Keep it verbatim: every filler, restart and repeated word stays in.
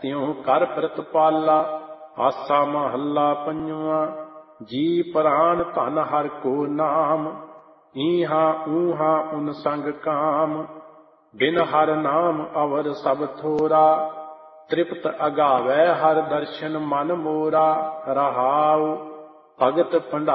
ਤਿਉ ਕਰ ਪ੍ਰਤਪਾਲਾ। ਆਸਾ ਮਹੱਲਾ ਪੰਜਵਾਂ। ਜੀ ਪ੍ਰਾਨ ਧਨ ਹਰਿ ਕੋ ਨਾਮ, ਈਹਾਂ ਊਹਾਂ ਉਨ ਸੰਗ ਕਾਮ। ਬਿਨ ਹਰਿ ਨਾਮ ਅਵਰ ਸਭ ਥੋਰਾ, ਤ੍ਰਿਪਤ ਅਗਾਵੈ ਹਰਿ ਦਰਸ਼ਨ ਮਨ ਮੋਰਾ। ਰਹਾਉ ਭਗਤ ਭੰਡਾਰੀ